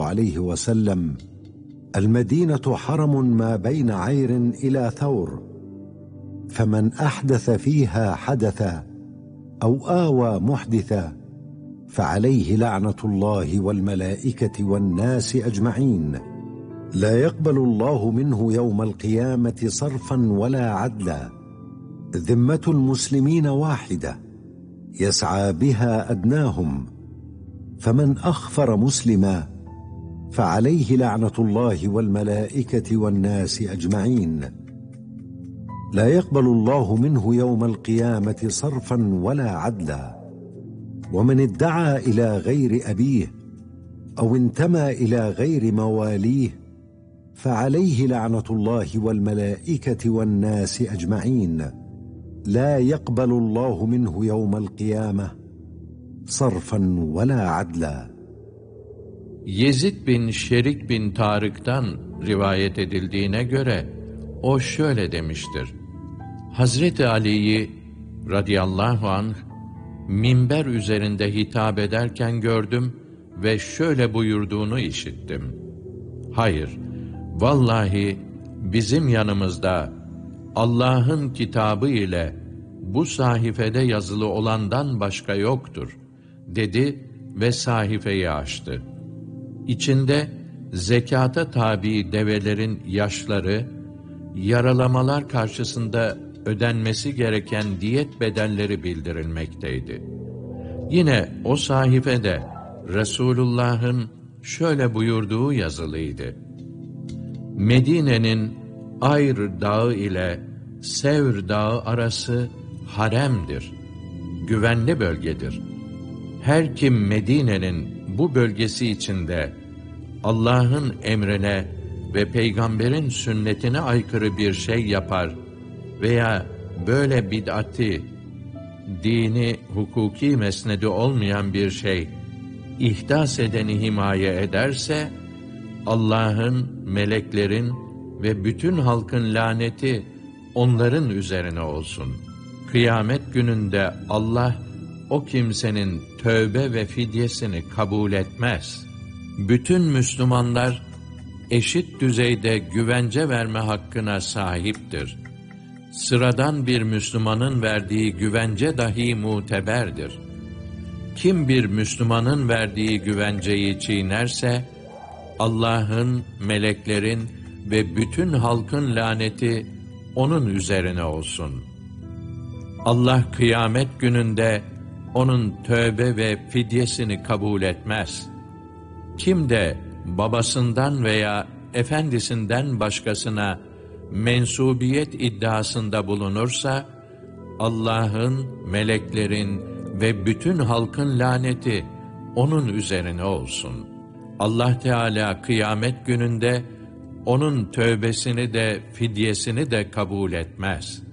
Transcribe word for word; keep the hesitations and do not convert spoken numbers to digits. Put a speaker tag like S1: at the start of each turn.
S1: الله عليه وسلم: المدينة حرم ما بين عير إلى ثور، فمن أحدث فيها حدثا أو آوى محدثا فعليه لعنة الله والملائكة والناس أجمعين، لا يقبل الله منه يوم القيامة صرفا ولا عدلا. ذمة المسلمين واحدة يسعى بها أدناهم، فمن أخفر مسلما فعليه لعنة الله والملائكة والناس أجمعين، لا يقبل الله منه يوم القيامة صرفا ولا عدلا. ومن ادعى إلى غير أبيه أو انتمى إلى غير مواليه فعليه لعنة الله والملائكة والناس أجمعين، لا يقبل الله منه يوم القيامة صرفا ولا عدلا.
S2: Yezid bin Şerik bin Tarık'tan rivayet edildiğine göre o şöyle demiştir: Hazreti Ali'yi radıyallahu anh minber üzerinde hitap ederken gördüm ve şöyle buyurduğunu işittim: Hayır, vallahi bizim yanımızda Allah'ın kitabı ile bu sahifede yazılı olandan başka yoktur dedi ve sahifeyi açtı. İçinde zekata tabi develerin yaşları, yaralamalar karşısında ödenmesi gereken diyet bedelleri bildirilmekteydi. Yine o sahifede Resulullah'ın şöyle buyurduğu yazılıydı: Medine'nin Ayr dağı ile Sevr dağı arası haremdir, güvenli bölgedir. Her kim Medine'nin bu bölgesi içinde Allah'ın emrine ve peygamberin sünnetine aykırı bir şey yapar veya böyle bid'ati, dini, hukuki mesnedi olmayan bir şey ihdas edeni himaye ederse, Allah'ın, meleklerin ve bütün halkın laneti onların üzerine olsun. Kıyamet gününde Allah o kimsenin tövbe ve fidyesini kabul etmez. Bütün Müslümanlar eşit düzeyde güvence verme hakkına sahiptir. Sıradan bir Müslümanın verdiği güvence dahi muteberdir. Kim bir Müslümanın verdiği güvenceyi çiğnerse, Allah'ın, meleklerin ve bütün halkın laneti onun üzerine olsun. Allah kıyamet gününde onun tövbe ve fidyesini kabul etmez. Kim de babasından veya efendisinden başkasına mensubiyet iddiasında bulunursa, Allah'ın, meleklerin ve bütün halkın laneti onun üzerine olsun. Allah Teala kıyamet gününde onun tövbesini de fidyesini de kabul etmez.